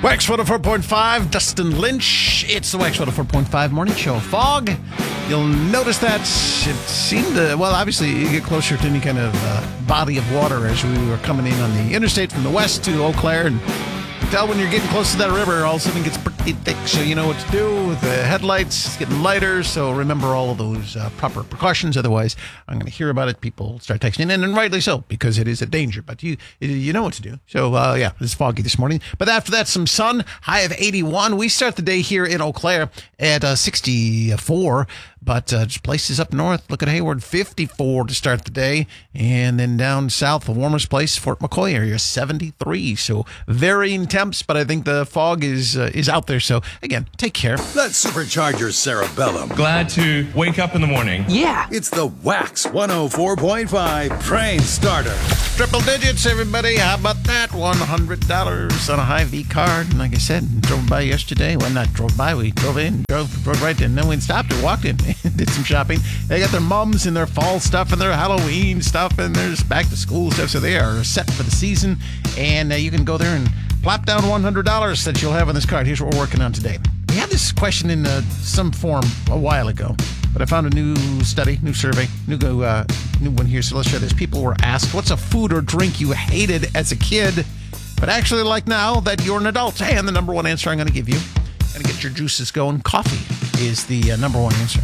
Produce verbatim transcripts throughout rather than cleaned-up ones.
Wax one oh four point five, Dustin Lynch. It's the Wax one oh four point five Morning Show. Fog. You'll notice that it seemed to, well, obviously you get closer to any kind of uh, body of water as we were coming in on the interstate from the west to Eau Claire, and you can tell when you're getting close to that river, all of a sudden it gets pretty thick, so you know what to do with the headlights. It's getting lighter, so remember all of those uh, proper precautions. Otherwise, I'm going to hear about it. People start texting in, and rightly so, because it is a danger. But you you know what to do. So, uh, yeah, it's foggy this morning. But after that, some sun, high of eighty-one. We start the day here in Eau Claire at uh, sixty-four. But uh, just places up north, look at Hayward, fifty-four to start the day. And then down south, the warmest place, Fort McCoy area, seventy-three. So varying temps, but I think the fog is uh, is out there. So, again, take care. Let's supercharge your cerebellum. Glad to wake up in the morning. Yeah. It's the Wax one oh four point five Brain Starter. Triple digits, everybody. How about that? one hundred dollars on a Hy-Vee card. And like I said, drove by yesterday. Well, not drove by. We drove in, drove, drove right in. Then we stopped and walked in. Did some shopping. They got their mums and their fall stuff and their Halloween stuff and there's back to school stuff. So they are set for the season. And uh, you can go there and plop down one hundred dollars that you'll have on this card. Here's what we're working on today. We had this question in uh, some form a while ago, but I found a new study, new survey, new uh, new one here. So let's share this. People were asked, what's a food or drink you hated as a kid, but actually like now that you're an adult? And the number one answer I'm going to give you, going to get your juices going, coffee is the uh, number one answer.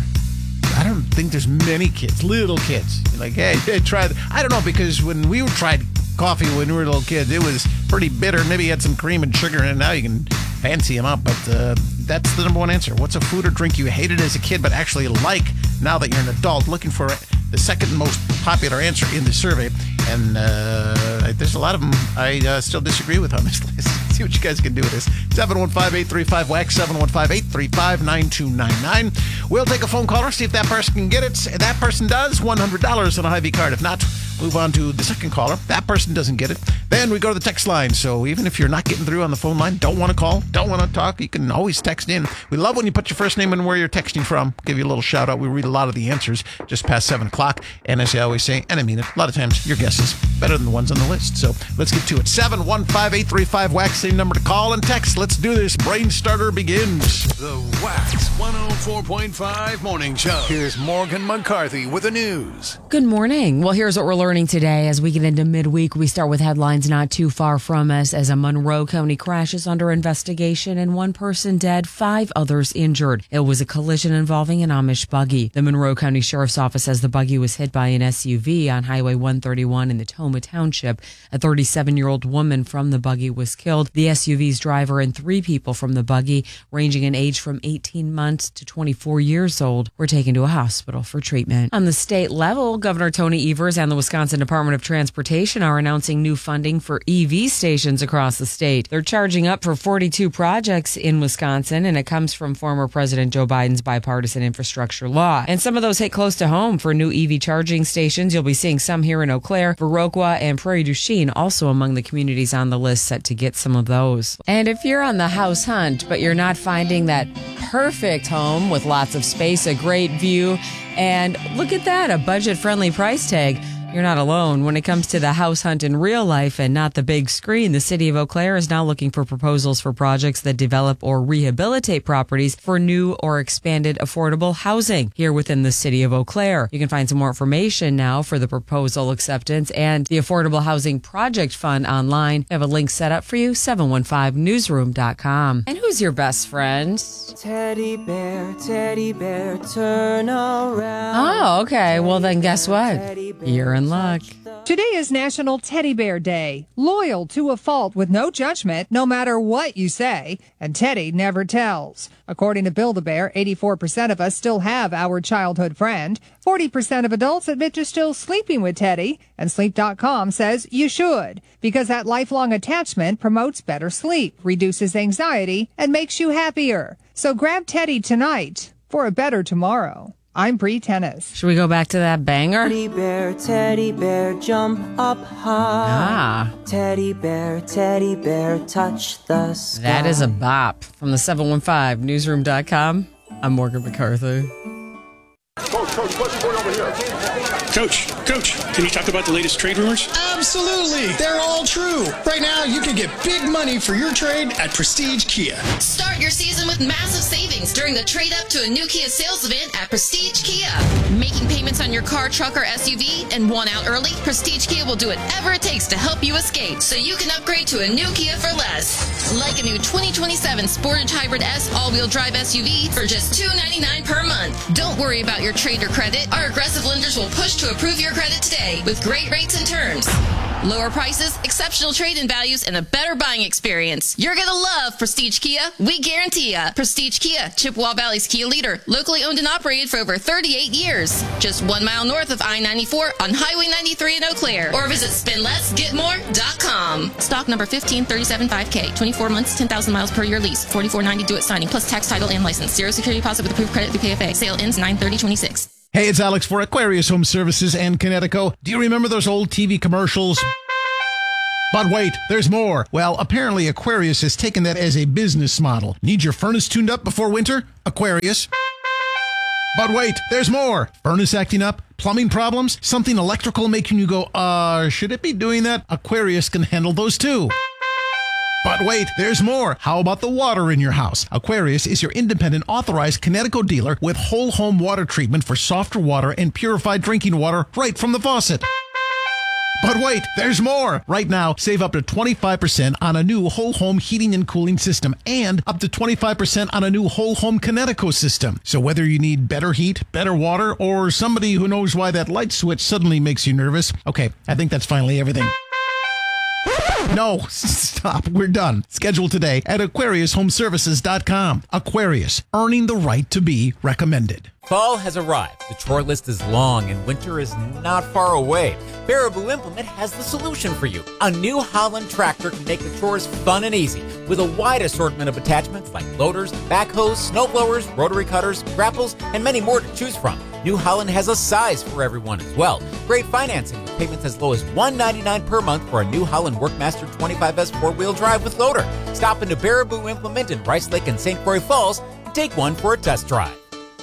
I don't think there's many kids, little kids, like, hey, hey, try it. I don't know, because when we tried coffee when we were little kids, it was pretty bitter. Maybe you had some cream and sugar in it. Now you can fancy them up, but uh, that's the number one answer. What's a food or drink you hated as a kid but actually like now that you're an adult? Looking for the second most popular answer in the survey, and uh, there's a lot of them I uh, still disagree with on this list. See what you guys can do with this. seven one five, eight three five, W A X, seven one five, eight three five, nine two nine nine. We'll take a phone caller, see if that person can get it. If that person does, one hundred dollars on a Hy-Vee card. If not, move on to the second caller. That person doesn't get it. Then we go to the text line. So even if you're not getting through on the phone line, don't want to call, don't want to talk, you can always text in. We love when you put your first name and where you're texting from. Give you a little shout out. We read a lot of the answers just past seven o'clock. And as I always say, and I mean it, a lot of times your guess is better than the ones on the list. So let's get to it. seven one five, eight three five, W A X, same number to call and text. Let's do this. Brain Starter begins. The Wax one oh four point five Morning Show. Here's Morgan McCarthy with the news. Good morning. Well, here's what we're learning today. As we get into midweek, we start with headlines not too far from us as a Monroe County crash is under investigation and one person dead, five others injured. It was a collision involving an Amish buggy. The Monroe County Sheriff's Office says the buggy was hit by an S U V on Highway one thirty-one in the Toma Township. A thirty-seven-year-old woman from the buggy was killed. The S U V's driver and three people from the buggy, ranging in age from eighteen months to twenty-four years old, were taken to a hospital for treatment. On the state level, Governor Tony Evers and the Wisconsin Department of Transportation are announcing new funding for E V stations across the state. They're charging up for forty-two projects in Wisconsin, and it comes from former President Joe Biden's bipartisan infrastructure law. And some of those hit close to home for new E V charging stations. You'll be seeing some here in Eau Claire, Viroqua, and Prairie du Chien, also among the communities on the list set to get some of those. And if you're on the house hunt, but you're not finding that perfect home with lots of space, a great view, and look at that, a budget-friendly price tag, you're not alone. When it comes to the house hunt in real life and not the big screen, the city of Eau Claire is now looking for proposals for projects that develop or rehabilitate properties for new or expanded affordable housing here within the city of Eau Claire. You can find some more information now for the proposal acceptance and the Affordable Housing Project Fund online. I have a link set up for you, seven one five newsroom dot com. And who's your best friend? Teddy bear, teddy bear, turn around. Oh, okay. Well, then guess what? You're in luck. Today is National Teddy Bear Day. Loyal to a fault with no judgment, no matter what you say. And Teddy never tells. According to Build-A-Bear, eighty-four percent of us still have our childhood friend. forty percent of adults admit to still sleeping with Teddy. And Sleep dot com says you should, because that lifelong attachment promotes better sleep, reduces anxiety, and makes you happier. So grab Teddy tonight for a better tomorrow. I'm Bree Tennis. Should we go back to that banger? Teddy bear, teddy bear, jump up high. Ah. Teddy bear, teddy bear, touch the sky. That is a bop. From the seven one five newsroom dot com, I'm Morgan McCarthy. Coach, coach, question for you over here. Coach. Coach, can you talk about the latest trade rumors? Absolutely. They're all true. Right now, you can get big money for your trade at Prestige Kia. Start your season with massive savings during the trade up to a new Kia sales event at Prestige Kia. Making payments on your car, truck, or S U V and want out early? Prestige Kia will do whatever it takes to help you escape so you can upgrade to a new Kia for less. Like a new twenty twenty-seven Sportage Hybrid S all-wheel drive S U V for just two hundred ninety-nine dollars per month. Don't worry about your trade or credit. Our aggressive lenders will push to approve your credit today with great rates and terms. Lower prices, exceptional trade-in values, and a better buying experience. You're going to love Prestige Kia. We guarantee ya. Prestige Kia, Chippewa Valley's Kia leader. Locally owned and operated for over thirty-eight years. Just one mile north of I ninety-four on Highway ninety-three in Eau Claire. Or visit spend less get more dot com. Stock number fifteen thirty-seven five K. twenty-four months, ten thousand miles per year lease. forty-four ninety due at signing, plus tax, title, and license. Zero security deposit with approved credit through K F A. Sale ends nine thirty twenty-six. Hey, it's Alex for Aquarius Home Services and Connecticut. Do you remember those old T V commercials? But wait, there's more. Well, apparently Aquarius has taken that as a business model. Need your furnace tuned up before winter? Aquarius. But wait, there's more. Furnace acting up? Plumbing problems? Something electrical making you go, uh, should it be doing that? Aquarius can handle those too. But wait, there's more. How about the water in your house? Aquarius is your independent authorized Connecticut dealer with whole home water treatment for softer water and purified drinking water right from the faucet. But wait, there's more. Right now, save up to twenty-five percent on a new whole home heating and cooling system and up to twenty-five percent on a new whole home Connecticut system. So whether you need better heat, better water, or somebody who knows why that light switch suddenly makes you nervous, okay, I think that's finally everything. No, stop. We're done. Schedule today at Aquarius Home Services dot com. Aquarius, earning the right to be recommended. Fall has arrived. The chore list is long and winter is not far away. Baraboo Implement has the solution for you. A New Holland tractor can make the chores fun and easy with a wide assortment of attachments like loaders, backhoes, snowblowers, rotary cutters, grapples, and many more to choose from. New Holland has a size for everyone as well. Great financing with payments as low as one hundred ninety-nine dollars per month for a New Holland Workmaster twenty-five S four-wheel drive with loader. Stop into Baraboo Implement in Rice Lake and Saint Croix Falls and take one for a test drive.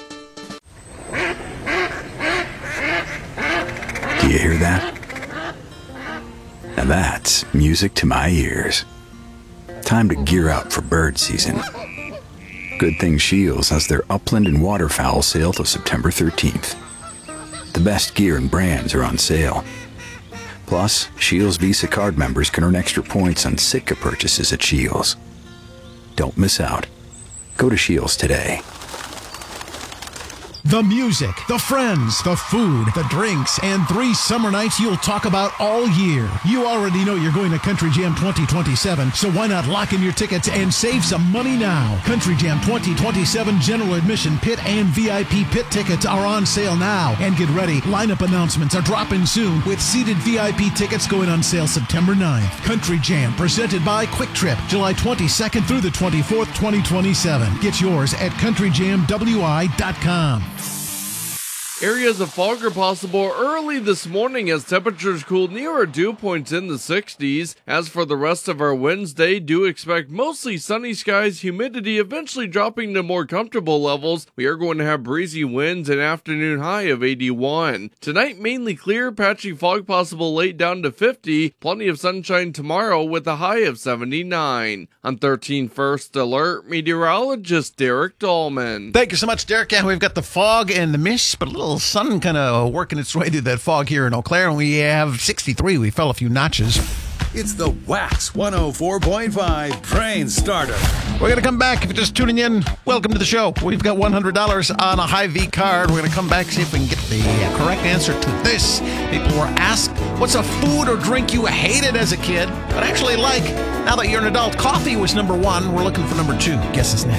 Do you hear that? Now that's music to my ears. Time to gear up for bird season. Good thing Shields has their upland and waterfowl sale till September thirteenth. The best gear and brands are on sale. Plus, Shields Visa card members can earn extra points on Sitka purchases at Shields. Don't miss out. Go to Shields today. The music, the friends, the food, the drinks, and three summer nights you'll talk about all year. You already know you're going to Country Jam twenty twenty-seven, so why not lock in your tickets and save some money now? Country Jam twenty twenty-seven general admission pit and V I P pit tickets are on sale now. And get ready, lineup announcements are dropping soon with seated V I P tickets going on sale September ninth. Country Jam presented by Quick Trip, July twenty-second through the twenty-fourth, twenty twenty-seven. Get yours at country jam w i dot com. Areas of fog are possible early this morning as temperatures cool near our dew points in the sixties. As for the rest of our Wednesday, do expect mostly sunny skies, humidity eventually dropping to more comfortable levels. We are going to have breezy winds, an afternoon high of eighty-one. Tonight, mainly clear, patchy fog possible late down to fifty. Plenty of sunshine tomorrow with a high of seventy-nine. On thirteen First Alert, meteorologist Derek Dahlman. Thank you so much, Derek. Yeah, we've got the fog and the mist, but a little sun kind of working its way through that fog here in Eau Claire, and we have sixty-three. We fell a few notches. It's the Wax one oh four point five Train Starter. We're going to come back. If you're just tuning in, welcome to the show. We've got one hundred dollars on a Hy-Vee card. We're going to come back, see if we can get the correct answer to this. People were asked, what's a food or drink you hated as a kid, but actually like now that you're an adult? Coffee was number one. We're looking for number two. Guess is next.